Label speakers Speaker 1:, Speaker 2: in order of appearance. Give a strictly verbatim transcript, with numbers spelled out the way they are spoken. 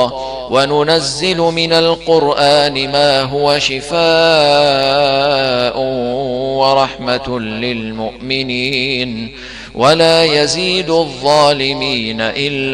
Speaker 1: وننزل من القرآن ما هو شفاء ورحمة للمؤمنين ولا يزيد الظالمين إلا